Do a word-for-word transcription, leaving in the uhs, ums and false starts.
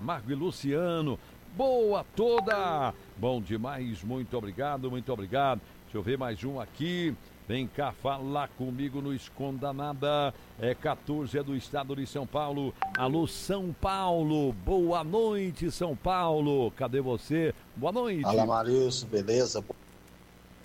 Marco e Luciano. Boa toda! Bom demais, muito obrigado, muito obrigado. Deixa eu ver mais um aqui. Vem cá falar comigo no Esconda Nada. É quatorze, é do estado de São Paulo. Alô, São Paulo. Boa noite, São Paulo. Cadê você? Boa noite. Fala, Marilson, beleza?